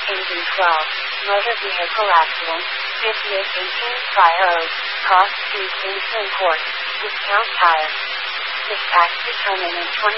Engine 12, motor vehicle accident, 581850, cost $2 Kingston Court, discount tire. This tax determined in